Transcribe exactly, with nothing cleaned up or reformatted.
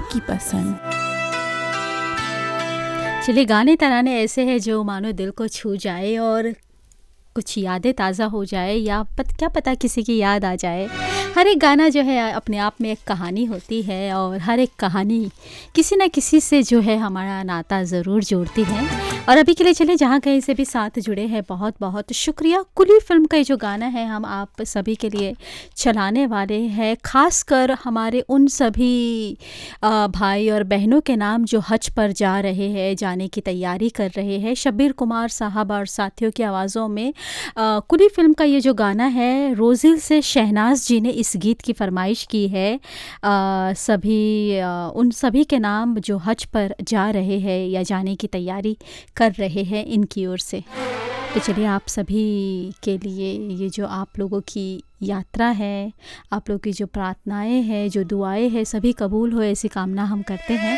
आपकी पसंद। चलिए, गाने तराने ऐसे हैं जो मानो दिल को छू जाए और कुछ यादें ताज़ा हो जाए, या पत, क्या पता किसी की याद आ जाए। हर एक गाना जो है अपने आप में एक कहानी होती है, और हर एक कहानी किसी न किसी से जो है हमारा नाता ज़रूर जोड़ती है। और अभी के लिए चले, जहाँ कहीं से भी साथ जुड़े हैं, बहुत बहुत शुक्रिया। कुली फ़िल्म का ये जो गाना है हम आप सभी के लिए चलाने वाले हैं, ख़ास कर हमारे उन सभी अ, भाई और बहनों के नाम जो हज पर जा रहे हैं, जाने की तैयारी कर रहे हैं। शब्बीर कुमार साहब और साथियों की आवाज़ों में अ, कुली फ़िल्म का ये जो गाना है, रोज़िल से शहनाज जी ने इस गीत की फ़रमाइश की है। अ, सभी अ, उन सभी के नाम जो हज पर जा रहे हैं या जाने की तैयारी कर रहे हैं, इनकी ओर से। तो चलिए, आप सभी के लिए ये जो आप लोगों की यात्रा है, आप लोगों की जो प्रार्थनाएं हैं, जो दुआएं हैं, सभी कबूल हो, ऐसी कामना हम करते हैं।